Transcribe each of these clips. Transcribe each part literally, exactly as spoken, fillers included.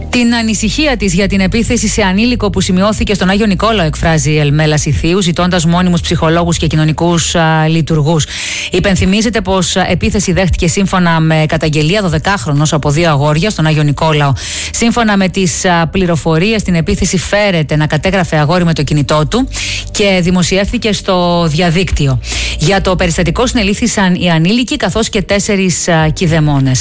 Την ανησυχία της για την επίθεση σε ανήλικο που σημειώθηκε στον Άγιο Νικόλαο εκφράζει η Ελμέλα Σιθίου, ζητώντας μόνιμους ψυχολόγους και κοινωνικούς α, λειτουργούς. Υπενθυμίζεται πως α, επίθεση δέχτηκε σύμφωνα με καταγγελία δωδεκάχρονος από δύο αγόρια στον Άγιο Νικόλαο. Σύμφωνα με τις α, πληροφορίες, την επίθεση φέρεται να κατέγραφε αγόρι με το κινητό του και δημοσιεύθηκε στο διαδίκτυο. Για το περιστατικό συνελήφθησαν οι ανήλικοι καθώς και τέσσερις α, κηδεμόνες.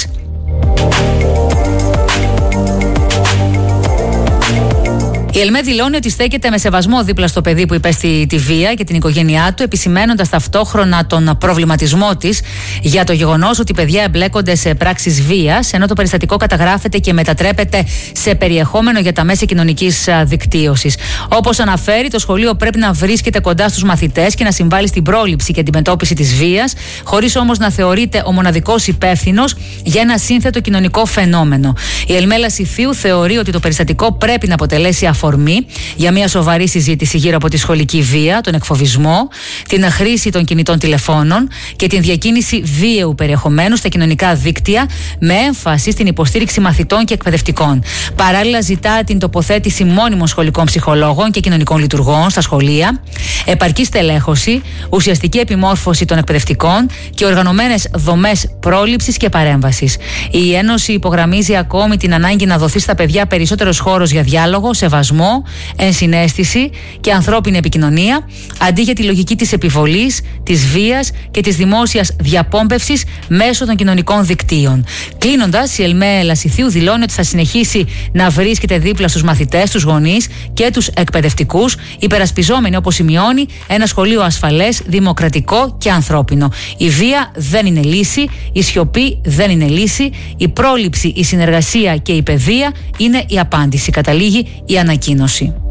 Η ΕΛΜΕ δηλώνει ότι στέκεται με σεβασμό δίπλα στο παιδί που υπέστη τη βία και την οικογένειά του, επισημαίνοντας ταυτόχρονα τον προβληματισμό της για το γεγονός ότι παιδιά εμπλέκονται σε πράξεις βίας, ενώ το περιστατικό καταγράφεται και μετατρέπεται σε περιεχόμενο για τα μέσα κοινωνικής δικτύωσης. Όπως αναφέρει, το σχολείο πρέπει να βρίσκεται κοντά στους μαθητές και να συμβάλλει στην πρόληψη και αντιμετώπιση της βίας, χωρίς όμως να θεωρείται ο μοναδικός υπεύθυνος για ένα σύνθετο κοινωνικό φαινόμενο. Η Ελμέλα Σιθίου θεωρεί ότι το περιστατικό πρέπει να αποτελέσει αφορμή για μια σοβαρή συζήτηση γύρω από τη σχολική βία, τον εκφοβισμό, την χρήση των κινητών τηλεφώνων και την διακίνηση βίαιου περιεχομένου στα κοινωνικά δίκτυα, με έμφαση στην υποστήριξη μαθητών και εκπαιδευτικών. Παράλληλα, ζητά την τοποθέτηση μόνιμων σχολικών ψυχολόγων και κοινωνικών λειτουργών στα σχολεία, επαρκή στελέχωση, ουσιαστική επιμόρφωση των εκπαιδευτικών και οργανωμένες δομές πρόληψης και παρέμβασης. Η Ένωση υπογραμμίζει ακόμη την ανάγκη να δοθεί στα παιδιά περισσότερος χώρος για διάλογο, σεβασμό, ενσυναίσθηση και ανθρώπινη επικοινωνία, αντί για τη λογική της επιβολής, της βίας και της δημόσιας διαπόμπευσης μέσω των κοινωνικών δικτύων. Κλείνοντας, η Ελμέλα Σιθίου δηλώνει ότι θα συνεχίσει να βρίσκεται δίπλα στους μαθητές, τους γονείς και τους εκπαιδευτικούς, υπερασπιζόμενοι, όπως σημειώνει, ένα σχολείο ασφαλές, δημοκρατικό και ανθρώπινο. Η βία δεν είναι λύση, η σιωπή δεν είναι λύση, η πρόληψη, η συνεργασία και η παιδεία είναι η απάντηση. Καταλήγει η ανακοίνωση.